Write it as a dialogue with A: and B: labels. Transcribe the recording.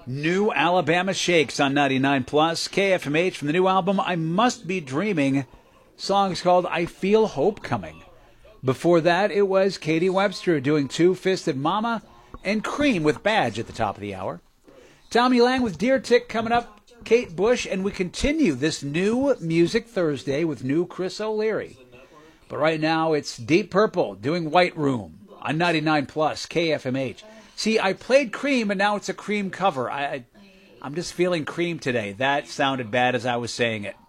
A: New Alabama Shakes on 99 Plus, KFMH from the new album I Must Be Dreaming. Song's called I Feel Hope Coming. Before that, it was Katie Webster doing Two-Fisted Mama and Cream with Badge at the top of the hour. Tommy Lang with Deer Tick coming up, Kate Bush, and we continue this new Music Thursday with new Chris O'Leary. But right now, it's Deep Purple doing White Room on 99 Plus, KFMH. See, I played Cream, and now it's a Cream cover. I'm just feeling Cream today. That sounded bad as I was saying it.